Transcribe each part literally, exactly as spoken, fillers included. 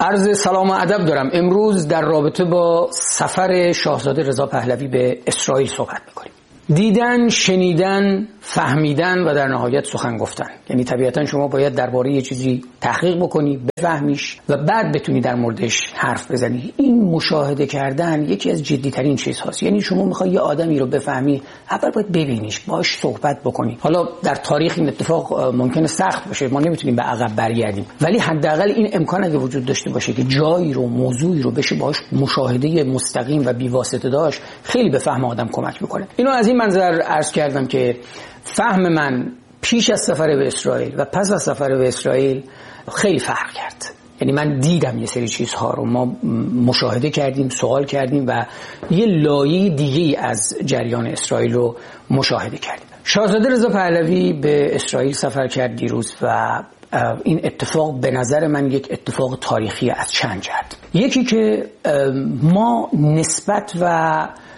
عرض سلام و ادب دارم. امروز در رابطه با سفر شاهزاده رضا پهلوی به اسرائیل صحبت می‌کنیم. دیدن، شنیدن، فهمیدن و در نهایت سخن گفتن. یعنی طبیعتا شما باید درباره یه چیزی تحقیق بکنی، بفهمیش و بعد بتونی در موردش حرف بزنی. این مشاهده کردن یکی از جدی‌ترین چیزهاست. یعنی شما می‌خوای یه آدمی رو بفهمی، اول باید ببینیش، باهاش صحبت بکنی. حالا در تاریخ این اتفاق ممکنه سخت باشه، ما نمیتونیم به عقب برگردیم، ولی حداقل این امکان اگه وجود داشته باشه که جایی رو، موضوعی رو بشه باهاش مشاهده مستقیم و بی‌واسطه داشت، خیلی به فهم آدم کمک می‌کنه. اینو از این منظر عرض کردم که فهم من پیش از سفر به اسرائیل و پس از سفر به اسرائیل خیلی فرق کرد. یعنی من دیدم یه سری چیزها رو، ما مشاهده کردیم، سوال کردیم و یه لایه دیگه از جریان اسرائیل رو مشاهده کردیم. شاهزاده رضا پهلوی به اسرائیل سفر کرد دیروز و این اتفاق به نظر من یک اتفاق تاریخی از چند جهت. یکی که ما نسبت و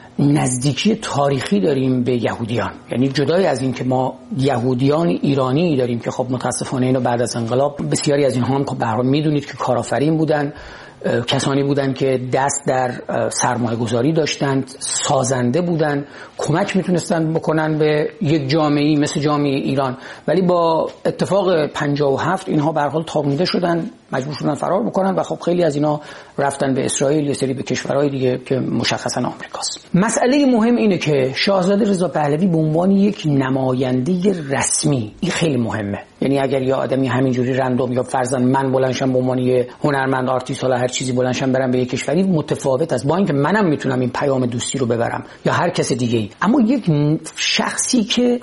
نزدیکی تاریخی داریم به یهودیان، یعنی جدای از این که ما یهودیان ایرانی داریم که خب متاسفانه اینو بعد از انقلاب بسیاری از اینها هم که به هر حال میدونید که کارآفرین بودن، کسانی بودن که دست در سرمایه گذاری داشتند، سازنده بودن، کمک میتونستن بکنن به یک جامعه‌ای مثل جامعه ایران، ولی با اتفاق پنجاه و هفت اینها به هر حال تابونده شدن، مجبور شدن فرار بکنن و خب خیلی از اینا رفتن به اسرائیل، یه سری به کشورهای دیگه که مشخصا آمریکاست. مسئله مهم اینه که شاهزاده رضا پهلوی به عنوان یک نماینده رسمی، این خیلی مهمه. یعنی اگر یه آدمی همینجوری رندوم یا فرضاً من بلندشم به عنوان یه هنرمند، آرتیست، حالا هر چیزی بلندشم برم به یک کشوری، متفاوت است با اینکه منم میتونم این پیام دوستی رو ببرم یا هر کس دیگه‌ای، اما یک شخصی که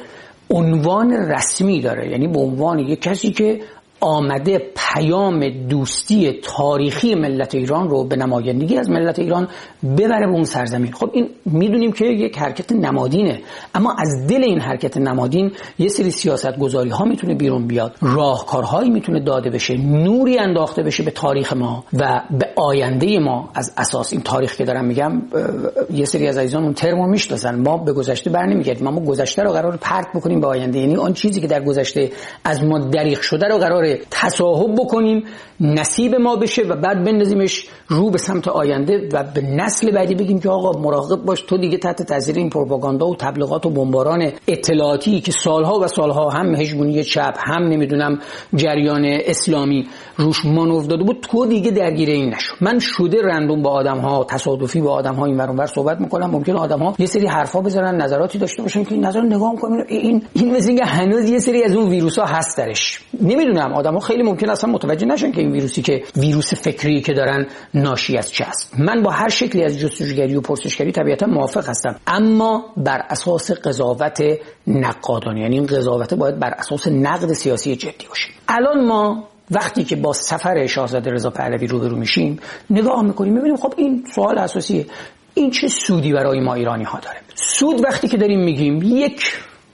عنوان رسمی داره، یعنی به عنوان یک کسی که آمده پیام دوستی تاریخی ملت ایران رو به نمایندگی از ملت ایران ببره به اون سرزمین. خب این میدونیم که یک حرکت نمادینه، اما از دل این حرکت نمادین یه سری سیاست گذاری ها میتونه بیرون بیاد، راهکارهایی میتونه داده بشه، نوری انداخته بشه به تاریخ ما و به آینده ما. از اساس این تاریخ که دارم میگم، یه سری از عزیزان اون ترمو میشناسن، ما به گذشته برنمیگردیم، ما گذشته رو قرار پرت بکنیم به آینده. یعنی آن چیزی که در گذشته از ما دریغ شده رو قرار تصاحب بکنیم، نصیب ما بشه و بعد بندازیمش رو به سمت آینده و به نسل بعدی بگیم که آقا مراقب باش، تو دیگه تحت تاثیر این پروپاگاندا و تبلیغات و بمباران اطلاعاتی که سالها و سالها هم هژمونی چپ، هم نمیدونم جریان اسلامی روش مانور داده بود، تو دیگه درگیر این نشو. من شده رندوم با آدم‌ها، تصادفی با آدم‌ها این ور اون ور صحبت می‌کنم، ممکنه آدم‌ها یه سری حرفا بزنن، نظراتی داشته باشن که این نظر نگاه می‌کنن این این مثل اینکه هنوز یه سری از اون ویروس‌ها هست درش. نمیدونم، آدم‌ها خیلی ممکنه اصلا متوجه نشن که این ویروسی که ویروس فکری که دارن ناشی از چه است. من با هر شکلی از جستجوگری و پرسشگری طبیعتا موافق هستم، اما بر اساس قضاوت نقادانه. یعنی این قضاوت باید بر اساس نقد سیاسی جدی باشه. الان ما وقتی که با سفر شاهزاده رضا پهلوی روبرو میشیم، نگاه میکنیم میبینیم خب این سوال اساسیه، این چه سودی برای ما ایرانی ها داره؟ سود وقتی که داریم میگیم، یک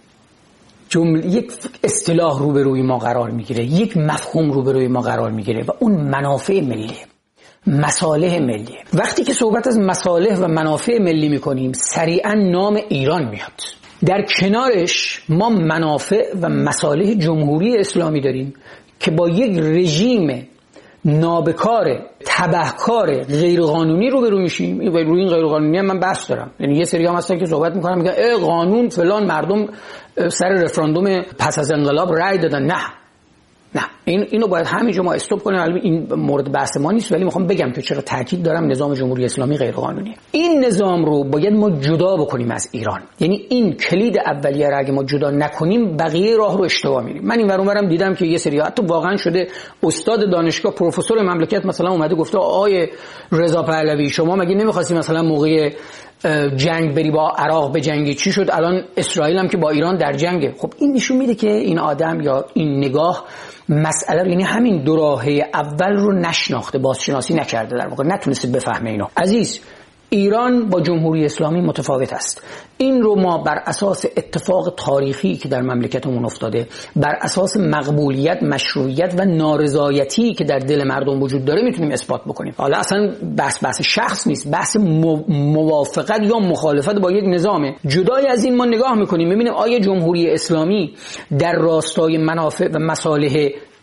جمله، یک اصطلاح روبروی ما قرار میگیره، یک مفهوم روبروی ما قرار میگیره و اون منافع ملی، مصالح ملی. وقتی که صحبت از مصالح و منافع ملی میکنیم، سریعا نام ایران میاد. در کنارش ما منافع و مصالح جمهوری اسلامی داریم که با یک رژیم نابکار، تبهکار، غیرقانونی روبرو میشیم. و روی این غیرقانونی هم من بحث دارم. یعنی یه سری هم هستن که صحبت میکنن میگن ای قانون فلان، مردم سر رفراندوم پس از انقلاب رأی دادن. نه نه، این اینو باید همینجا ما استاپ کنیم. البته این مورد بحث ما نیست، ولی میخوام بگم که چرا تاکید دارم نظام جمهوری اسلامی غیر قانونیه. این نظام رو باید ما جدا بکنیم از ایران. یعنی این کلید اولیه رو اگه ما جدا نکنیم، بقیه راه رو اشتباه میریم. من این ور اونورم دیدم که یه سری حتی واقعا شده استاد دانشگاه، پروفسور مملکت مثلا اومده گفته آقای رضا پهلوی شما مگه نمیخواستی مثلا موقع جنگ بری با عراق به جنگی، چی شد الان اسرائیل هم که با ایران در جنگه؟ خب این نشون میده که این آدم یا این نگاه مسئله، یعنی همین دو راهه اول رو نشناخته، بازشناسی نکرده، در واقع نتونسته بفهمه اینو. عزیز، ایران با جمهوری اسلامی متفاوت است. این رو ما بر اساس اتفاق تاریخی که در مملکتمون افتاده، بر اساس مقبولیت، مشروعیت و نارضایتی که در دل مردم وجود داره میتونیم اثبات بکنیم. حالا اصلا بحث بحث شخص نیست، بحث موافقت یا مخالفت با یک نظامه. جدای از این ما نگاه میکنیم ببینیم آیا جمهوری اسلامی در راستای منافع و مصالح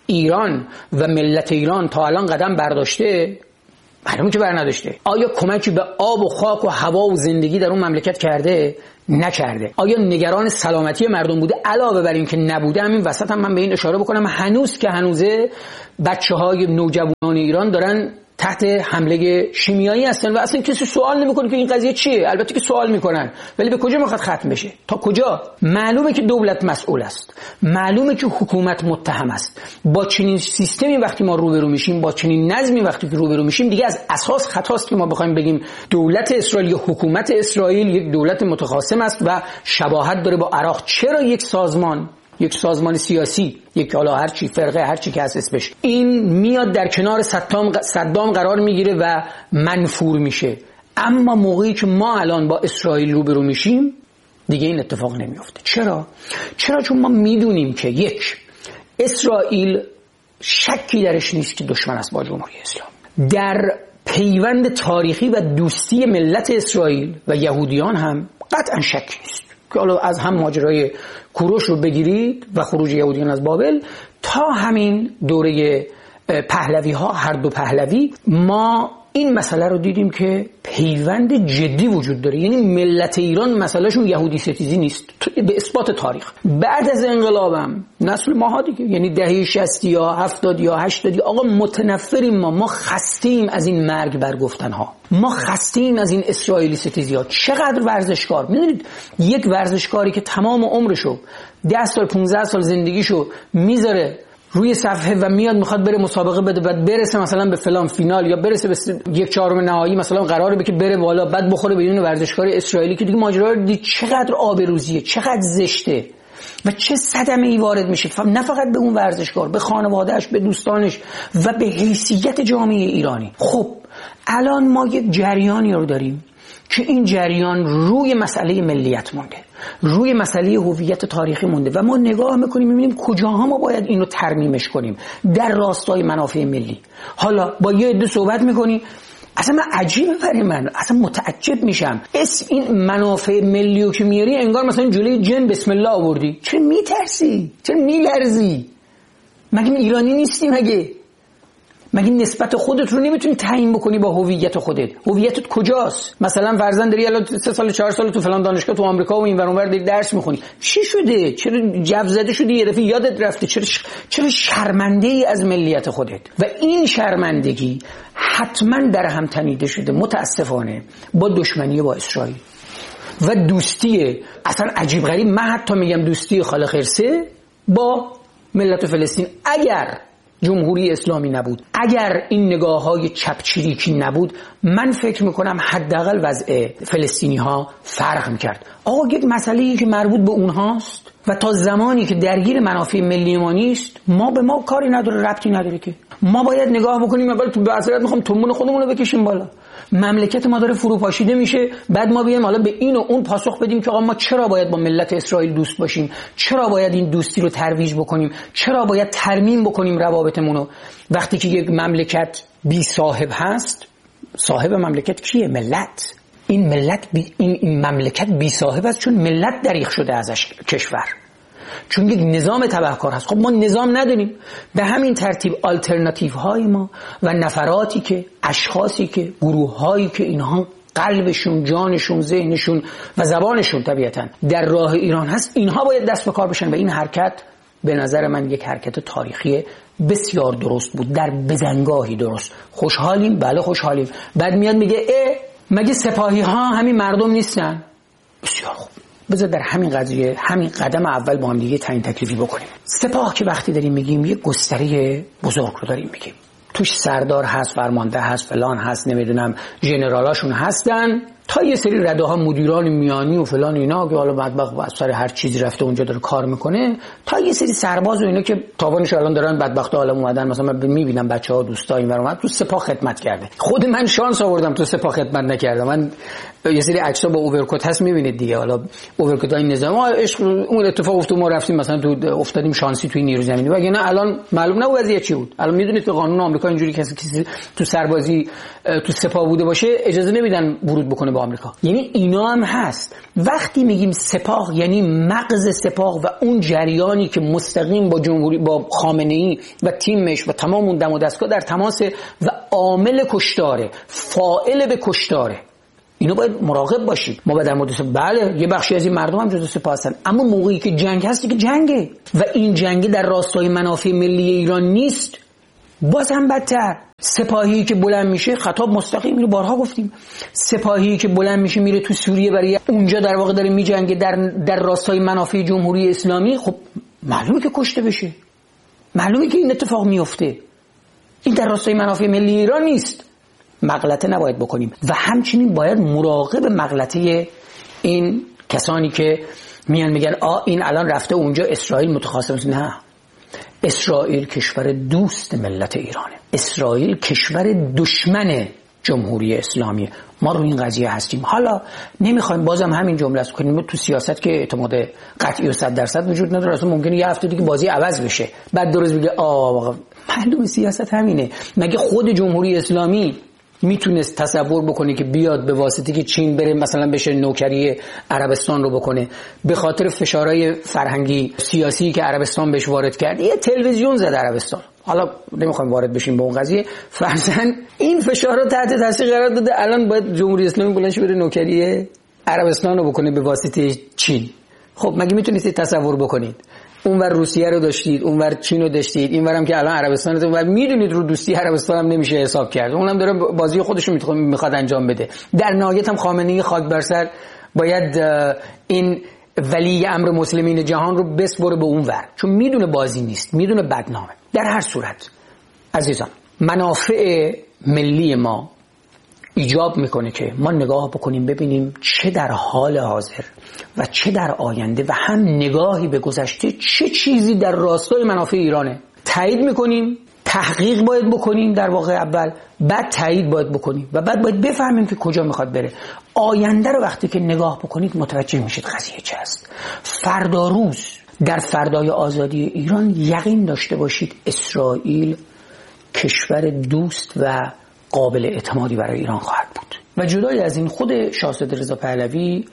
ایران و ملت ایران تا الان قدم برداشته؟ معلومه که بر نداشته. آیا کمکی به آب و خاک و هوا و زندگی در اون مملکت کرده؟ نکرده. آیا نگران سلامتی مردم بوده؟ علاوه بر این که نبوده، همین وسط هم من به این اشاره بکنم هنوز که هنوزه بچه‌های نوجوانان ایران دارن تحت حمله شیمیایی هستن و اصلا کسی سوال نمیکنه که این قضیه چیه. البته که سوال میکنن، ولی به کجا میخواد ختم بشه؟ تا کجا؟ معلومه که دولت مسئول است، معلومه که حکومت متهم است. با چنین سیستمی وقتی ما روبرو میشیم، با چنین نظمی وقتی که روبرو میشیم، دیگه از اساس خطاست که ما بخوایم بگیم دولت اسرائیل یا حکومت اسرائیل یک دولت متخاصم است و شباهت داره با عراق. چرا یک سازمان یک سازمان سیاسی، یک حالا هر چی فرقه هر چی که از اسمش، این میاد در کنار صدام صدام قرار میگیره و منفور میشه، اما موقعی که ما الان با اسرائیل روبرو میشیم دیگه این اتفاق نمیفته. چرا؟ چرا چون ما میدونیم که یک، اسرائیل شکی درش نیست که دشمن است با جمهوری اسلامی. در پیوند تاریخی و دوستی ملت اسرائیل و یهودیان هم قطعا شکی نیست که حالا از هم ماجرای کوروش رو بگیرید و خروج یهودیان از بابل تا همین دوره پهلوی ها، هر دو پهلوی، ما این مسئله رو دیدیم که پیوند جدی وجود داره. یعنی ملت ایران مسئلهشون یهودی ستیزی نیست به اثبات تاریخ. بعد از انقلابم نسل ماها دیگه، یعنی دهه شصت یا هفتاد یا هشتاد، آقا متنفریم، ما ما خستیم از این مرگ برگفتن ها، ما خستیم از این اسرائیلی ستیزی ها. چقدر ورزشکار، میدونید یک ورزشکاری که تمام عمرشو ده سال پانزده سال زندگیشو میذاره روی صفحه و میاد میخواد بره مسابقه بده، بعد برسه مثلا به فلان فینال یا برسه به یک چهارم نهایی، مثلا قراره به که بره بالا، بعد بخوره به اون ورزشکار اسرائیلی که دیگه ماجرا رو دید چقدر آبروریه، چقدر زشته و چه صدمه‌ای وارد میشه، نه فقط به اون ورزشکار، به خانواده‌اش، به دوستانش و به حیثیت جامعه ایرانی. خب الان ما یک جریانی رو داریم که این جریان روی مسئله ملیت مونده، روی مسئله هویت تاریخی مونده و ما نگاه میکنیم میبینیم کجاها ما باید اینو ترمیمش کنیم در راستای منافع ملی. حالا با یه عده صحبت میکنی، اصلا من عجیبه برای من، اصلا متعجب میشم، اس این منافع ملی رو که میاری انگار مثلا جلوی جن بسم الله آوردی. چرا میترسی؟ چرا میلرزی؟ مگه ایرانی نیستی؟ مگه مگه نسبت خودت رو نمیتونی تعیین بکنی با هویت خودت؟ هویتت کجاست؟ مثلا فرضاً داری الان سه سال چهار سال تو فلان دانشگاه تو آمریکا و این ور اون ور داری درس میخونی، چی شده؟ چرا جو زده شدی یه دفعه یادت رفته؟ چرا چرا شرمنده ای از ملیت خودت؟ و این شرمندگی حتما در هم تنیده شده متاسفانه با دشمنی با اسرائیل و دوستی اصلا عجیب غریب، من حتی میگم دوستی خاله خرسه با ملت فلسطین. اگر جمهوری اسلامی نبود، اگر این نگاه‌های چپچریکی نبود، من فکر میکنم حداقل وضع فلسطینی ها فرق میکرد. آقا یک مسئله‌ای که مربوط به اونهاست و تا زمانی که درگیر منافع ملی ما نیست، ما به ما کاری نداره، ربطی نداره که ما باید نگاه بکنیم اول تو بحثات میخوام تومون خودمون رو بکشیم بالا. مملکت ما داره فروپاشیده میشه، بعد ما بیایم حالا به این و اون پاسخ بدیم که آقا ما چرا باید با ملت اسرائیل دوست باشیم، چرا باید این دوستی رو ترویج بکنیم، چرا باید ترمیم بکنیم روابطمون رو، وقتی که یک مملکت بی صاحب هست. صاحب مملکت کیه؟ ملت. این ملت بی این, این مملکت بی صاحب است چون ملت دریغ شده ازش کشور، چون یک نظام تبهکار هست. خب ما نظام نداریم، به همین ترتیب آلترناتیو های ما و نفراتی که اشخاصی که گروه هایی که اینها قلبشون، جانشون، ذهنشون و زبانشون طبیعتا در راه ایران هست، اینها باید دست به کار بشن و این حرکت به نظر من یک حرکت تاریخی بسیار درست بود، در بزنگاهی درست. خوشحالیم؟ بله خوشحالیم. بعد میاد میگه اه مگه سپاهی ها همین مردم نیستن؟ بسیار خوب، بذار در همین قضیه همین قدم اول با هم دیگه تعیین تکلیفی بکنیم. سپاه که وقتی داریم میگیم یه گستره بزرگ رو داریم میگیم، توش سردار هست، فرمانده هست، فلان هست، نمیدونم ژنرالاشون هستن، تا یه سری رده ها مدیران میانی و فلان اینا که حالا بدبخت از سر هر چیزی رفته اونجا داره کار میکنه، تا یه سری سرباز و اینا که تاوانش الان دارن بدبخت عالم اومدن. مثلا من میبینم بچه‌ها دوستا این ور اومد تو سپاه خدمت کرده. خود من شانس آوردم تو سپاه خدمت نکردم، من یه سری عکس‌ها با اوورکوت هست می‌بینید دیگه، حالا اوورکوت‌های نظامی ما عشق اون اتفاق افتاد، ما رفتیم مثلا تو افتادیم شانسی توی نیروی زمینی، وگرنه نه الان معلوم نه وضعیت چی بود. الان میدونید که قانون آمریکا اینجوری کسی کسی تو سربازی تو سپاه بوده باشه اجازه نمیدن ورود بکنه به آمریکا. یعنی اینا هم هست. وقتی میگیم سپاه یعنی مغز سپاه و اون جریانی که مستقیم با جمهوری با خامنه‌ای و تیمش و تمام اون دم و دستگاه در تماسه و عامل کشتاره، فاعل به کشتاره، اینو باید مراقب باشید. ما باید در مورد بله یه بخشی از این مردم هم جزو سپاه هستن، اما موقعی که جنگ هستی که جنگه و این جنگ در راستای منافع ملی ایران نیست، باز هم بدتر. سپاهی که بلند میشه، خطاب مستقیم رو بارها گفتیم، سپاهی که بلند میشه میره تو سوریه برای اونجا در واقع داره میجنگه در در راستای منافع جمهوری اسلامی، خب معلومه که کشته بشه، معلومه که این اتفاق میفته. این در راستای منافع ملی ایران نیست. مغلطه نباید بکنیم و همچنین باید مراقب مغلطه این کسانی که میان میگن آ این الان رفته اونجا اسرائیل متخاصم. نه، اسرائیل کشور دوست ملت ایرانه، اسرائیل کشور دشمن جمهوری اسلامی. ما رو این قضیه هستیم. حالا نمیخوایم بازم همین جمله است کنیم تو سیاست که اعتماد قطعی و صد درصد وجود نداره، اصلا ممکنه یه هفته دیگه بازی عوض بشه، بعد دو روز بگه آ معلومه سیاست همینه. مگه خود جمهوری اسلامی میتونست تصور بکنه که بیاد به واسطه که چین بره مثلا بشه نوکری عربستان رو بکنه به خاطر فشارهای فرهنگی سیاسی که عربستان بهش وارد کرد؟ یه تلویزیون زد عربستان، حالا نمیخوایم وارد بشیم به اون قضیه، فرضاً این فشارها تحت تاثیر قرار داده، الان باید جمهوری اسلامی بلند شه بره نوکری عربستان رو بکنه به واسطه چین. خب مگه میتونید تصور بکنید؟ اونور روسیه رو داشتید، اونور چین رو داشتید، اینورم که الان عربستان رو، و میدونید رو دوستی عربستان هم نمیشه حساب کرد، اونم داره بازی خودش رو میخواد انجام بده. در نهایت هم خامنه‌ای خاک بر سر باید این ولی امر مسلمین جهان رو بسپره به اونور، چون میدونه بازی نیست، میدونه بدنامه. در هر صورت عزیزان، منافع ملی ما ایجاب میکنه که ما نگاه بکنیم ببینیم چه در حال حاضر و چه در آینده و هم نگاهی به گذشته چه چیزی در راستای منافع ایرانه. تایید میکنیم، تحقیق باید بکنیم در واقع اول، بعد تایید باید بکنیم و بعد باید بفهمیم که کجا میخواد بره. آینده رو وقتی که نگاه بکنید متوجه میشید قضیه چه است. فردا روز در فردای آزادی ایران یقین داشته باشید اسرائیل کشور دوست و قابل اعتمادی برای ایران خواهد بود. و جدای از این، خود شاهزاده رضا پهلوی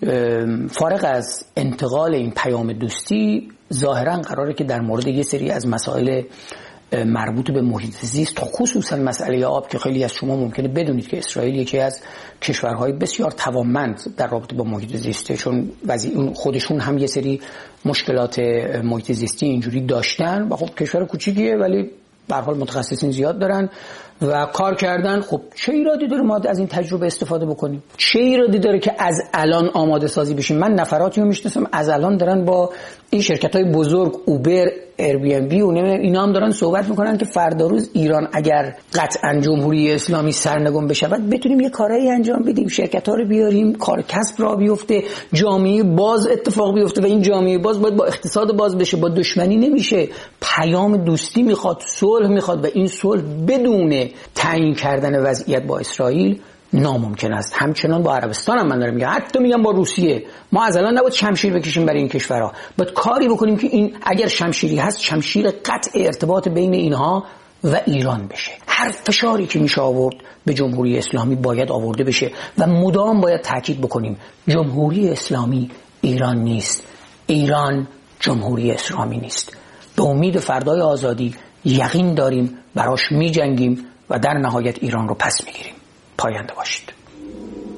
فارغ از انتقال این پیام دوستی ظاهرا قراره که در مورد یه سری از مسائل مربوط به محیط زیست، خصوصا مسئله آب که خیلی از شما ممکنه بدونید که اسرائیل یکی از کشورهای بسیار توانمند در رابطه با محیط زیسته، چون وضعی خودشون هم یه سری مشکلات محیط زیستی اینجوری داشتن و خب کشور کوچیکیه ولی به هر حال متخصصین زیاد دارن و کار کردن. خب چه ایرادی داره ما از این تجربه استفاده بکنیم؟ چه ایرادی داره که از الان آماده سازی بشیم؟ من نفراتی رو میشناسم از الان دارن با این شرکت‌های بزرگ اوبر، ایر بی ام بی و اینا هم دارن صحبت میکنن که فردا روز ایران اگر قطعا جمهوری اسلامی سرنگون بشود بتونیم یه کارایی انجام بدیم، شرکت‌ها رو بیاریم، کار کسب را بیفته، جامعه باز اتفاق بیفته و این جامعه باز باید با اقتصاد باز بشه، با دشمنی نمیشه. پیام دوستی میخواد، صلح میخواد و این صلح بدون تعیین کردن وضعیت با اسرائیل ناممکن است. همچنان با عربستان هم من دارم میگم، حتی میگم با روسیه، ما از الان نباید شمشیر بکشیم برای این کشورها، باید کاری بکنیم که این اگر شمشیری هست شمشیر قطع ارتباط بین اینها و ایران بشه. هر فشاری که میشه آورد به جمهوری اسلامی باید آورده بشه و مدام باید تاکید بکنیم جمهوری اسلامی ایران نیست، ایران جمهوری اسلامی نیست. به امید فردای آزادی یقین داریم، براش میجنگیم و در نهایت ایران رو پس میگیریم. پاینده باشید.